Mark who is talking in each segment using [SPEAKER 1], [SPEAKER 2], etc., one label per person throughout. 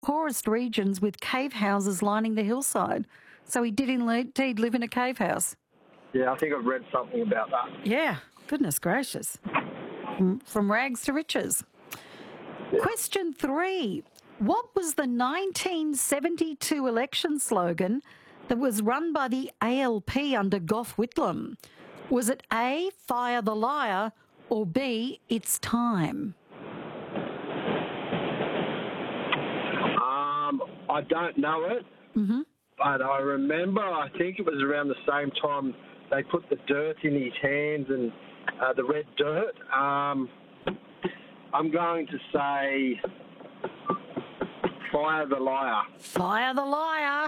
[SPEAKER 1] poorest regions with cave houses lining the hillside. So he did indeed live in a cave house.
[SPEAKER 2] Yeah, I think I've read something about that.
[SPEAKER 1] Yeah, goodness gracious. From rags to riches.
[SPEAKER 2] Yeah.
[SPEAKER 1] Question 3. What was the 1972 election slogan that was run by the ALP under Gough Whitlam? Was it A, fire the liar, or B, it's time?
[SPEAKER 2] I don't know it, but I remember, I think it was around the same time they put the dirt in his hands and the red dirt. I'm going to say fire the liar.
[SPEAKER 1] Fire the liar.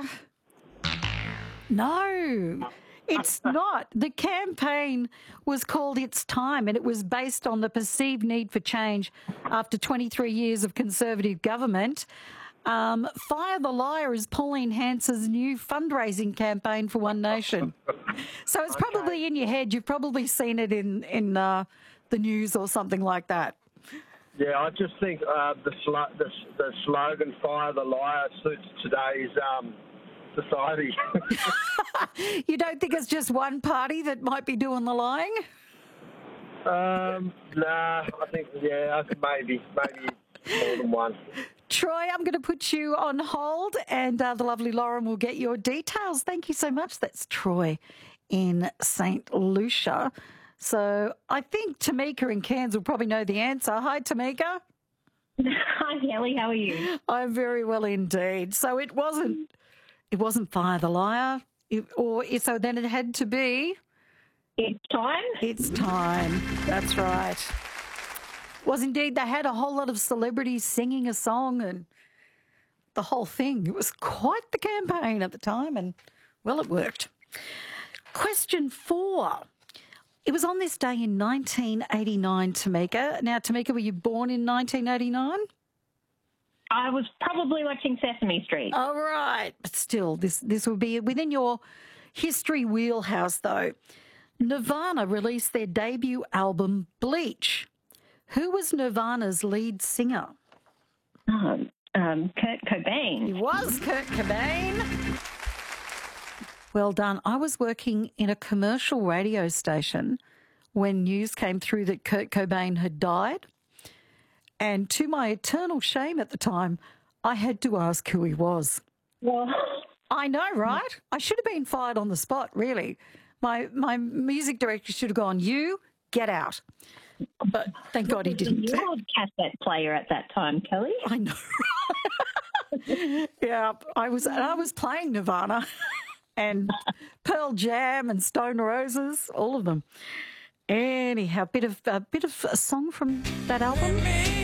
[SPEAKER 1] No, it's not. The campaign was called It's Time, and it was based on the perceived need for change after 23 years of Conservative government. Fire the Liar is Pauline Hans's new fundraising campaign for One Nation. So it's probably in your head. You've probably seen it in the news or something like that.
[SPEAKER 2] Yeah, I just think the slogan "Fire the Liar" suits today's society.
[SPEAKER 1] You don't think it's just one party that might be doing the lying?
[SPEAKER 2] Nah, I think maybe more than one.
[SPEAKER 1] Troy, I'm going to put you on hold, and the lovely Lauren will get your details. Thank you so much. That's Troy in St. Lucia. So I think Tamika in Cairns will probably know the answer. Hi, Tamika.
[SPEAKER 3] Hi, Kelly. How are you?
[SPEAKER 1] I'm very well indeed. So it wasn't Fire the Liar, so then it had to be...
[SPEAKER 3] It's time.
[SPEAKER 1] It's time. That's right. Was indeed. They had a whole lot of celebrities singing a song and the whole thing. It was quite the campaign at the time, and, well, it worked. Question 4. It was on this day in 1989, Tamika. Now, Tamika, were you born in 1989?
[SPEAKER 3] I was probably watching Sesame Street.
[SPEAKER 1] All right. But still, this will be within your history wheelhouse, though. Nirvana released their debut album, Bleach. Who was Nirvana's lead singer?
[SPEAKER 3] Kurt Cobain.
[SPEAKER 1] He was Kurt Cobain. Well done. I was working in a commercial radio station when news came through that Kurt Cobain had died. And to my eternal shame at the time, I had to ask who he was.
[SPEAKER 3] Well,
[SPEAKER 1] I know, right? I should have been fired on the spot, really. My music director should have gone, you get out. But thank God he didn't.
[SPEAKER 3] You were a cassette player at that time, Kelly.
[SPEAKER 1] I know. Yeah, I was playing Nirvana and Pearl Jam and Stone Roses, all of them. Anyhow, a bit of a song from that album.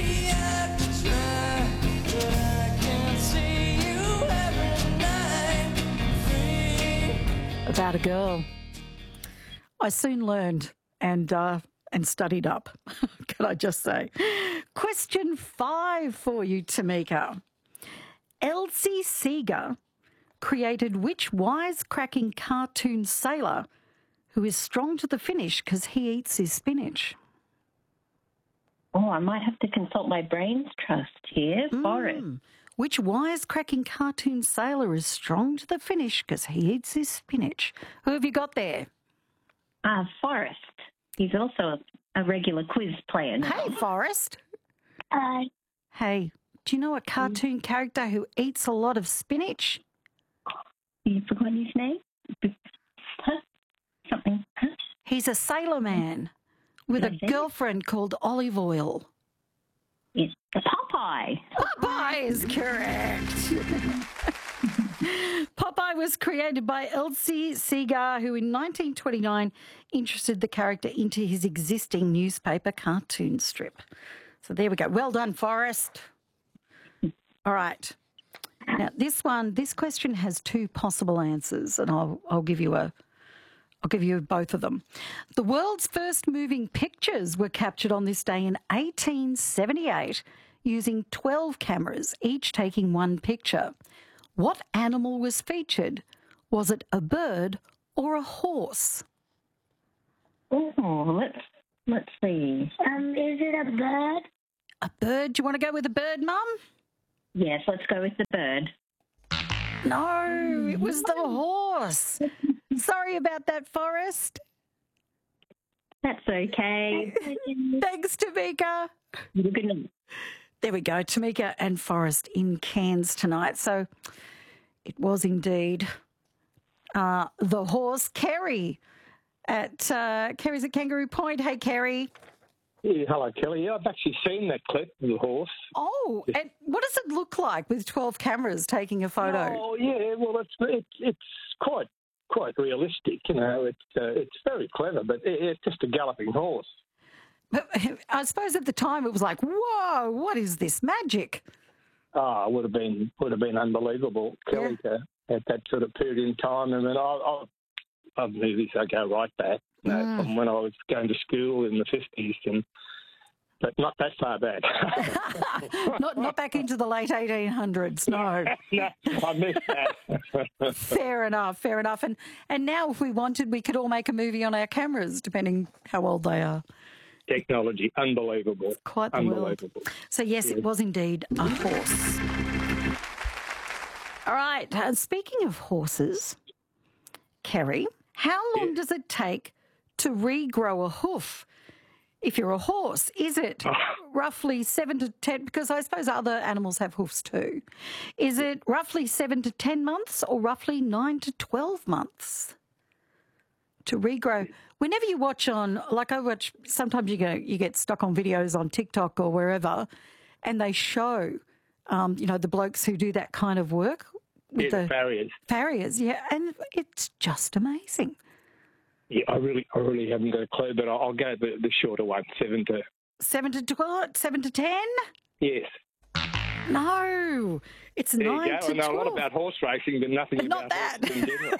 [SPEAKER 1] About a girl. I soon learned and studied up, can I just say. Question 5 for you, Tamika. Elsie Seeger created which wisecracking cartoon sailor who is strong to the finish because he eats his spinach?
[SPEAKER 3] Oh, I might have to consult my brain's trust here. Forrest.
[SPEAKER 1] Which wisecracking cartoon sailor is strong to the finish because he eats his spinach? Who have you got there?
[SPEAKER 3] Forrest. He's also a regular quiz player now.
[SPEAKER 1] Hey, Forrest.
[SPEAKER 4] Hi.
[SPEAKER 1] Hey, do you know a cartoon character who eats a lot of spinach?
[SPEAKER 3] You forgot his name? Huh? Something. Huh?
[SPEAKER 1] He's a sailor man with a girlfriend called Olive Oil.
[SPEAKER 3] It's Popeye.
[SPEAKER 1] Popeye is correct. Popeye was created by Elsie Seeger, who in 1929 introduced the character into his existing newspaper cartoon strip. So there we go. Well done, Forrest. All right. Now, this question has 2 possible answers, and I'll give you both of them. The world's first moving pictures were captured on this day in 1878 using 12 cameras, each taking 1 picture. What animal was featured? Was it a bird or a horse?
[SPEAKER 3] Oh, let's see.
[SPEAKER 4] Is it a bird?
[SPEAKER 1] A bird? Do you want to go with a bird, Mum?
[SPEAKER 3] Yes, let's go with the bird.
[SPEAKER 1] No, it was the horse. Sorry about that, Forrest.
[SPEAKER 3] That's okay.
[SPEAKER 1] Thanks, Tamika.
[SPEAKER 3] Good night.
[SPEAKER 1] There we go, Tamika and Forrest in Cairns tonight. So it was indeed the horse, Kerry, Kerry's at Kangaroo Point. Hey, Kerry.
[SPEAKER 4] Yeah, hello, Kelly. Yeah, I've actually seen that clip of the horse.
[SPEAKER 1] Oh, and what does it look like with 12 cameras taking a photo?
[SPEAKER 4] Oh, yeah. Well, it's quite realistic. You know, it's very clever, but it's just a galloping horse.
[SPEAKER 1] But I suppose at the time it was like, whoa, what is this magic?
[SPEAKER 4] Oh, it would have been unbelievable, Kelly, at that sort of period in time. I mean, I've movies that go right back, you know, from when I was going to school in the 50s, but not that far back.
[SPEAKER 1] not back into the late 1800s, no.
[SPEAKER 4] No, I missed that.
[SPEAKER 1] Fair enough. And now if we wanted, we could all make a movie on our cameras, depending how old they are.
[SPEAKER 4] Technology, unbelievable.
[SPEAKER 1] Quite the
[SPEAKER 4] unbelievable.
[SPEAKER 1] world. So, yes, it was indeed a horse. All right, speaking of horses, Kerry, how long does it take to regrow a hoof? If you're a horse, is it roughly 7 to 10? Because I suppose other animals have hoofs too. Is it roughly 7 to 10 months or roughly 9 to 12 months to regrow? Whenever you watch on, like I watch, sometimes you get stuck on videos on TikTok or wherever, and they show, the blokes who do that kind of work with the
[SPEAKER 4] farriers.
[SPEAKER 1] Farriers, yeah, and it's just amazing.
[SPEAKER 4] Yeah, I really haven't got a clue, but I'll go the shorter one, 7 to
[SPEAKER 1] 12, 7 to 10?
[SPEAKER 4] Yes.
[SPEAKER 1] No, it's 9 to 12.
[SPEAKER 4] I know a lot about horse racing, but nothing
[SPEAKER 1] not
[SPEAKER 4] about
[SPEAKER 1] that.
[SPEAKER 4] horses in general.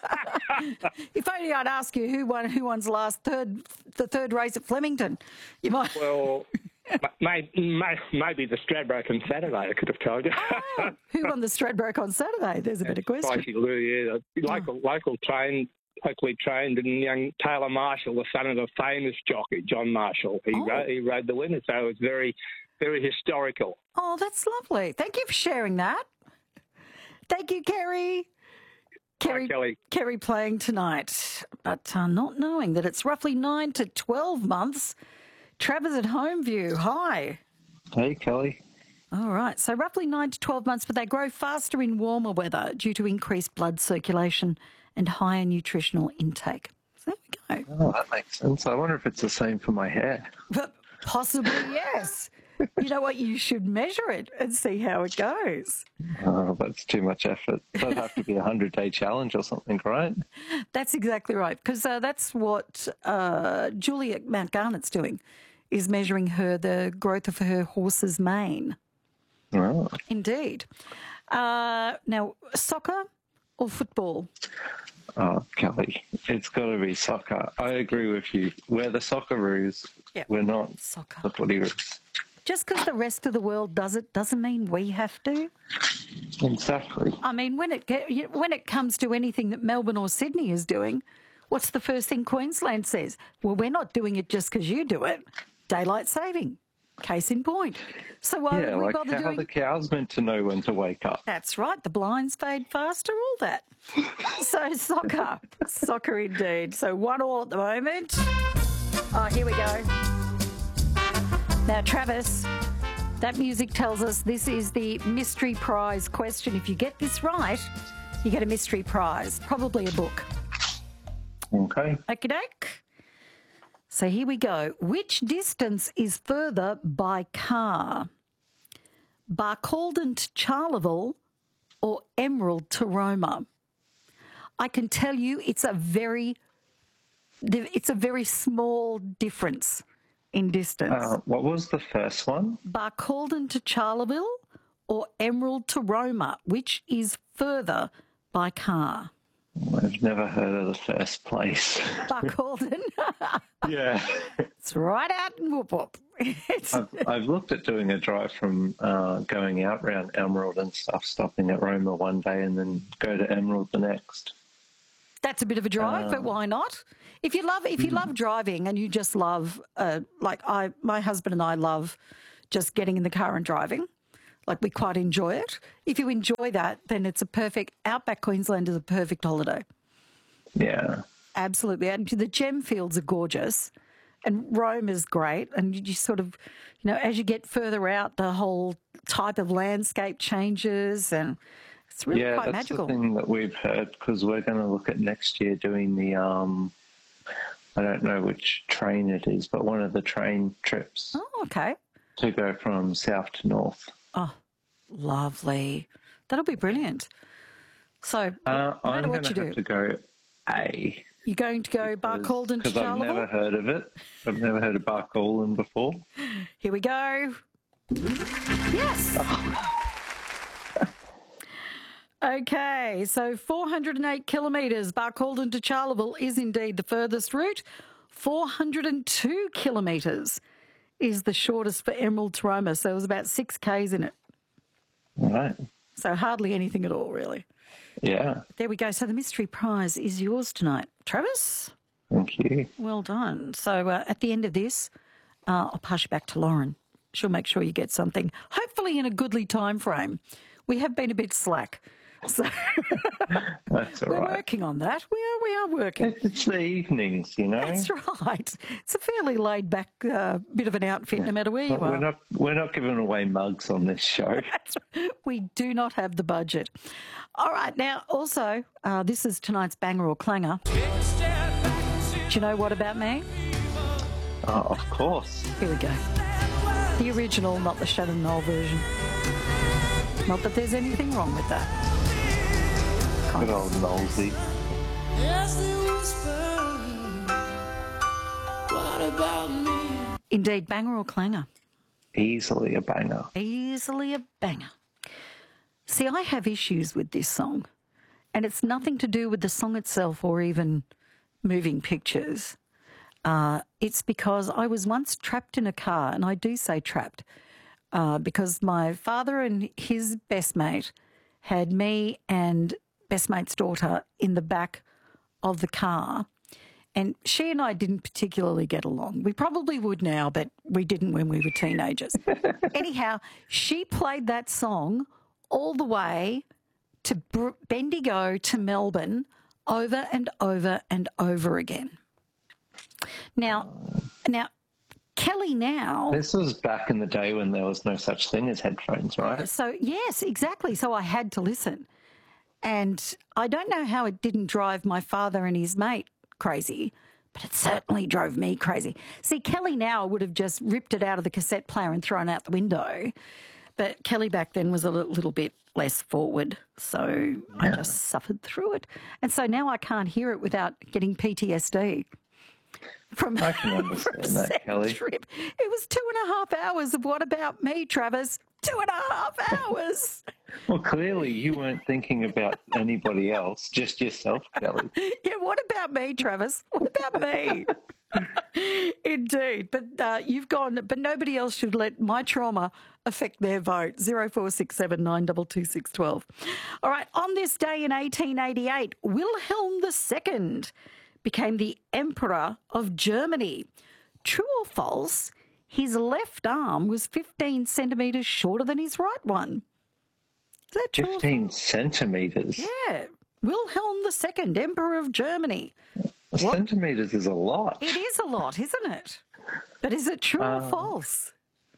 [SPEAKER 1] If only I'd ask you who won the third race at Flemington. You might.
[SPEAKER 4] Well, maybe the Stradbroke on Saturday, I could have told you.
[SPEAKER 1] Who won the Stradbroke on Saturday? There's a better question.
[SPEAKER 4] Spicy Lou, yeah. Locally trained, and young Taylor Marshall, the son of a famous jockey, John Marshall. He rode the winner, so it was very, very historical.
[SPEAKER 1] Oh, that's lovely. Thank you for sharing that. Thank you, Kerry.
[SPEAKER 4] Hi, Kelly.
[SPEAKER 1] Kerry playing tonight, but not knowing that it's roughly 9 to 12 months. Travis at Homeview, hi.
[SPEAKER 5] Hey, Kelly.
[SPEAKER 1] All right, so roughly 9 to 12 months, but they grow faster in warmer weather due to increased blood circulation and higher nutritional intake. So there we go.
[SPEAKER 5] Oh, that makes sense. I wonder if it's the same for my hair.
[SPEAKER 1] But possibly, yes. You know what? You should measure it and see how it goes.
[SPEAKER 5] Oh, that's too much effort. That'd have to be a 100-day challenge or something, right?
[SPEAKER 1] That's exactly right, because that's what Julie at Mount Garnet's doing, is measuring the growth of her horse's mane.
[SPEAKER 5] Oh.
[SPEAKER 1] Indeed. Now, soccer or football?
[SPEAKER 5] Oh, Kelly, it's got to be soccer. I agree with you. We're the Socceroos.
[SPEAKER 1] Yep.
[SPEAKER 5] We're not
[SPEAKER 1] Soccer.
[SPEAKER 5] the Footyroos.
[SPEAKER 1] Just because the rest of the world does it doesn't mean we have to.
[SPEAKER 5] Exactly.
[SPEAKER 1] I mean, when it comes to anything that Melbourne or Sydney is doing, what's the first thing Queensland says? Well, we're not doing it just because you do it. Daylight saving. Case in point. So why would we bother
[SPEAKER 5] how
[SPEAKER 1] doing...
[SPEAKER 5] the cow's meant to know when to wake up.
[SPEAKER 1] That's right. The blinds fade faster, all that. So soccer. Soccer indeed. So 1-1 at the moment. Oh, here we go. Now, Travis, that music tells us this is the mystery prize question. If you get this right, you get a mystery prize, probably a book.
[SPEAKER 5] Okay.
[SPEAKER 1] Okie doke. So here we go. Which distance is further by car? Barcaldine to Charleville or Emerald to Roma? I can tell you it's a very small difference in distance.
[SPEAKER 5] What was the first one?
[SPEAKER 1] Barcaldine to Charleville or Emerald to Roma? Which is further by car?
[SPEAKER 5] I've never heard of the first place.
[SPEAKER 1] Barcaldine.
[SPEAKER 5] Yeah.
[SPEAKER 1] It's right out in Whoop Whoop.
[SPEAKER 5] I've looked at doing a drive from going out round Emerald and stuff, stopping at Roma one day and then go to Emerald the next.
[SPEAKER 1] That's a bit of a drive, but why not? If you love driving and you just love, my husband and I love just getting in the car and driving. Like, we quite enjoy it. If you enjoy that, then it's a perfect, Outback Queensland is a perfect holiday.
[SPEAKER 5] Yeah.
[SPEAKER 1] Absolutely. And the gem fields are gorgeous and Rome is great. And you just sort of, as you get further out, the whole type of landscape changes and it's really quite magical.
[SPEAKER 5] Yeah, that's the thing that we've heard, because we're going to look at next year doing the, I don't know which train it is, but one of the train trips.
[SPEAKER 1] Oh, okay.
[SPEAKER 5] To go from south to north.
[SPEAKER 1] Oh, lovely. That'll be brilliant. So, no matter what you do.
[SPEAKER 5] I'm going to have to go A.
[SPEAKER 1] You're going to go Barcaldine to Charleville?
[SPEAKER 5] Because I've never heard of it. I've never heard of Barcaldine before.
[SPEAKER 1] Here we go. Yes. Okay, so 408 kilometres, Barcaldine to Charleville is indeed the furthest route. 402 kilometres is the shortest for Emerald to Roma, so it was about 6 Ks in it.
[SPEAKER 5] All right.
[SPEAKER 1] So hardly anything at all, really.
[SPEAKER 5] Yeah.
[SPEAKER 1] There we go. So the mystery prize is yours tonight. Travis?
[SPEAKER 5] Thank you.
[SPEAKER 1] Well done. So at the end of this, I'll pass you back to Lauren. She'll make sure you get something, hopefully in a goodly time frame. We have been a bit slack. So
[SPEAKER 5] That's all
[SPEAKER 1] we're
[SPEAKER 5] right.
[SPEAKER 1] working on that. We are working.
[SPEAKER 5] It's the evenings,
[SPEAKER 1] That's right. It's a fairly laid back bit of an outfit, no matter where you are.
[SPEAKER 5] We're not giving away mugs on this show.
[SPEAKER 1] That's right. We do not have the budget. All right, now also this is tonight's banger or clanger. Do you know what about me?
[SPEAKER 5] Oh, of course.
[SPEAKER 1] Here we go. The original, not the Shannon Knoll version. Not that there's anything wrong with that.
[SPEAKER 5] Good old Knowlesy.
[SPEAKER 1] Indeed, banger or clanger?
[SPEAKER 5] Easily a banger.
[SPEAKER 1] Easily a banger. See, I have issues with this song, and it's nothing to do with the song itself or even moving pictures. It's because I was once trapped in a car, and I do say trapped, because my father and his best mate had me and best mate's daughter in the back of the car, and she and I didn't particularly get along. We probably would now, but we didn't when we were teenagers. Anyhow, she played that song all the way to Bendigo to Melbourne over and over and over again. Now, Kelly now...
[SPEAKER 5] This was back in the day when there was no such thing as headphones, right?
[SPEAKER 1] So, yes, exactly. So I had to listen. And I don't know how it didn't drive my father and his mate crazy, but it certainly drove me crazy. See, Kelly now would have just ripped it out of the cassette player and thrown out the window. But Kelly back then was a little bit less forward, so I just suffered through it. And so now I can't hear it without getting PTSD.
[SPEAKER 5] I can understand that, Kelly.
[SPEAKER 1] Trip. It was 2.5 hours of What About Me, Travis? 2.5 hours.
[SPEAKER 5] Well, clearly you weren't thinking about anybody else, just yourself, Kelly.
[SPEAKER 1] Yeah, what about me, Travis? What about me? Indeed. But you've gone, but nobody else should let my trauma affect their vote. 0467 922 612. All right, on this day in 1888, Wilhelm II became the Emperor of Germany. True or false? His left arm was 15 centimetres shorter than his right one. Is that true?
[SPEAKER 5] 15 centimetres?
[SPEAKER 1] Yeah. Wilhelm II, Emperor of Germany.
[SPEAKER 5] Centimetres is a lot.
[SPEAKER 1] It is a lot, isn't it? But is it true or false?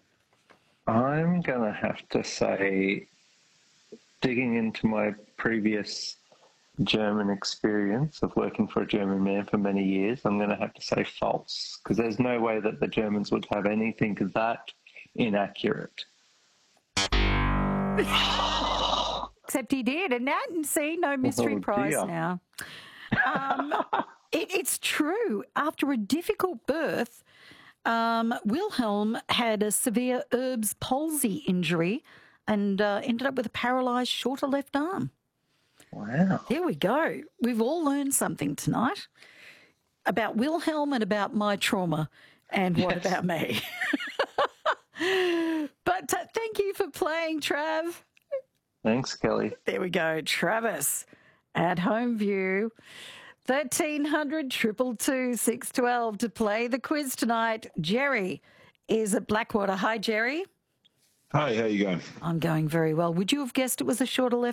[SPEAKER 5] I'm going to have to say, digging into my previous German experience of working for a German man for many years, I'm going to have to say false, because there's no way that the Germans would have anything that inaccurate.
[SPEAKER 1] Except he did, and now see, no mystery prize
[SPEAKER 5] dear.
[SPEAKER 1] now. It's true. After a difficult birth, Wilhelm had a severe Erb's palsy injury and ended up with a paralysed shorter left arm.
[SPEAKER 5] Wow.
[SPEAKER 1] There we go. We've all learned something tonight about Wilhelm and about my trauma and what about me. But thank you for playing, Trav.
[SPEAKER 5] Thanks, Kelly.
[SPEAKER 1] There we go. Travis at Home View. 1300 222 612 to play the quiz tonight. Jerry is at Blackwater. Hi, Jerry.
[SPEAKER 6] Hi, how you going?
[SPEAKER 1] I'm going very well. Would you have guessed it was a shorter left